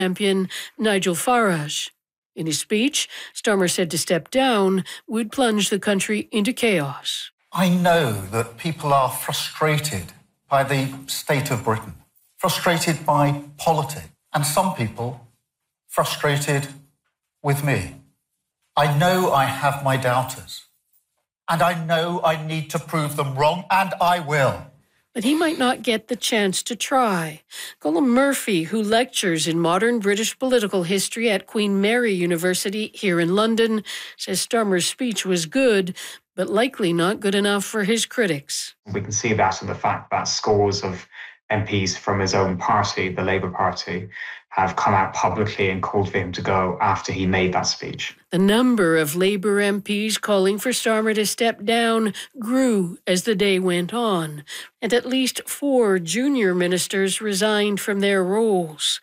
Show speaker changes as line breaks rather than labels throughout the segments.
champion Nigel Farage. In his speech, Starmer said to step down would plunge the country into chaos.
I know that people are frustrated by the state of Britain, frustrated by politics, and some people frustrated with me. I know I have my doubters, and I know I need to prove them wrong, and I will.
But he might not get the chance to try. Colm Murphy, who lectures in modern British political history at Queen Mary University here in London, says Starmer's speech was good, but likely not good enough for his critics.
We can see that in the fact that scores of MPs from his own party, the Labour Party, have come out publicly and called for him to go after he made that speech.
The number of Labour MPs calling for Starmer to step down grew as the day went on, and at least 4 junior ministers resigned from their roles.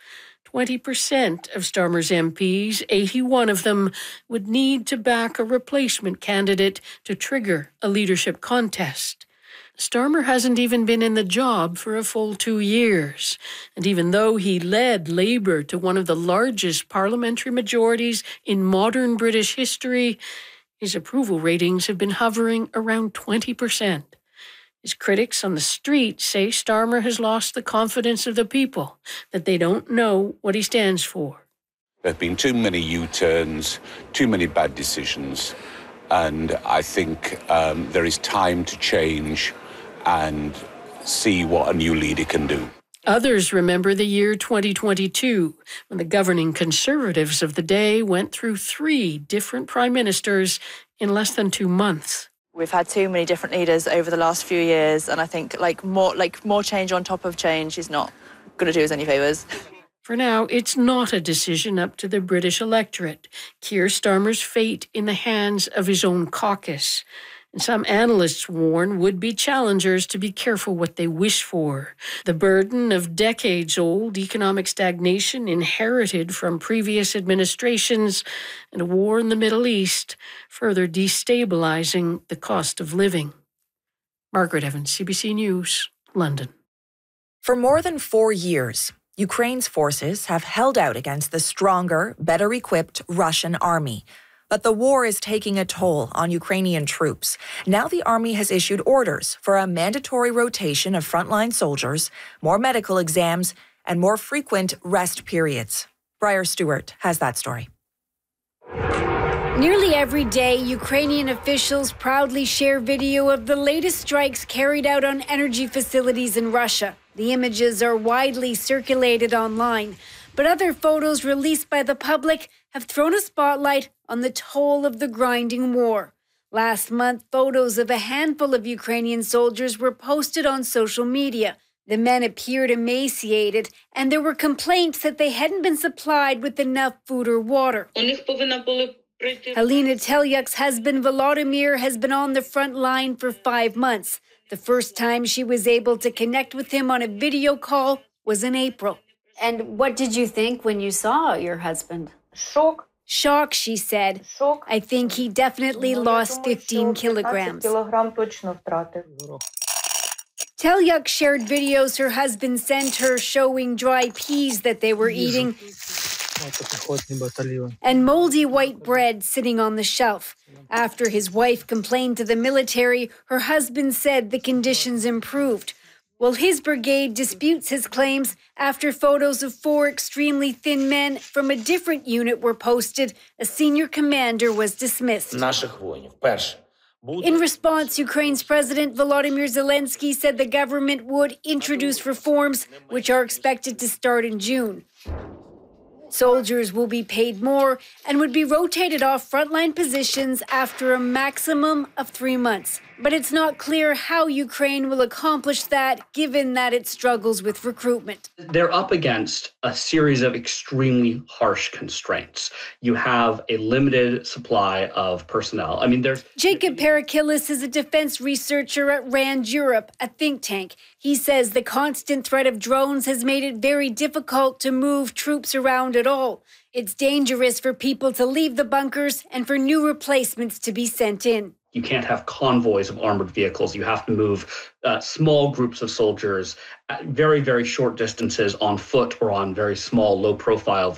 20% of Starmer's MPs, 81 of them, would need to back a replacement candidate to trigger a leadership contest. Starmer hasn't even been in the job for a full 2 years. And even though he led Labour to one of the largest parliamentary majorities in modern British history, his approval ratings have been hovering around 20%. His critics on the street say Starmer has lost the confidence of the people, that they don't know what he stands for.
There have been too many U-turns, too many bad decisions, and I think there is time to change and see what a new leader can do.
Others remember the year 2022, when the governing Conservatives of the day went through 3 different prime ministers in less than 2 months.
We've had too many different leaders over the last few years, and I think more change on top of change is not going to do us any favours.
For now, it's not a decision up to the British electorate. Keir Starmer's fate in the hands of his own caucus. And some analysts warn would-be challengers to be careful what they wish for. The burden of decades-old economic stagnation inherited from previous administrations and a war in the Middle East, further destabilizing the cost of living. Margaret Evans, CBC News, London.
For more than 4 years, Ukraine's forces have held out against the stronger, better-equipped Russian army. But the war is taking a toll on Ukrainian troops. Now the army has issued orders for a mandatory rotation of frontline soldiers, more medical exams, and more frequent rest periods. Briar Stewart has that story.
Nearly every day, Ukrainian officials proudly share video of the latest strikes carried out on energy facilities in Russia. The images are widely circulated online, but other photos released by the public have thrown a spotlight on the toll of the grinding war. Last month, photos of a handful of Ukrainian soldiers were posted on social media. The men appeared emaciated, and there were complaints that they hadn't been supplied with enough food or water. Helena Telyuk's husband Volodymyr has been on the front line for 5 months. The first time she was able to connect with him on a video call was in April.
And what did you think when you saw your husband?
Shock, she said. I think he definitely lost 15 kilograms. Telyuk shared videos her husband sent her showing dry peas that they were eating and moldy white bread sitting on the shelf. After his wife complained to the military, her husband said the conditions improved. Well, his brigade disputes his claims after photos of 4 extremely thin men from a different unit were posted. A senior commander was dismissed. In response, Ukraine's President Volodymyr Zelensky said the government would introduce reforms, which are expected to start in June. Soldiers will be paid more and would be rotated off frontline positions after a maximum of 3 months. But it's not clear how Ukraine will accomplish that, given that it struggles with recruitment.
They're up against a series of extremely harsh constraints. You have a limited supply of personnel.
Jacob Parakilis is a defense researcher at RAND Europe, a think tank. He says the constant threat of drones has made it very difficult to move troops around at all. It's dangerous for people to leave the bunkers and for new replacements to be sent in.
You can't have convoys of armored vehicles. You have to move small groups of soldiers at very, very short distances on foot or on very small, low-profile